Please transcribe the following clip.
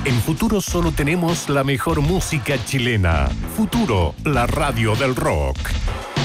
En Futuro solo tenemos la mejor música chilena. Futuro, la radio del rock.